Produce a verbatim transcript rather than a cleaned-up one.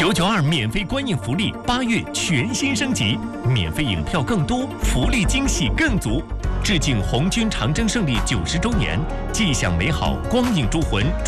九九二免费观影福利，八月全新升级，免费影票更多，福利惊喜更足。致敬红军长征胜利九十周年，吉祥美好，光影铸魂。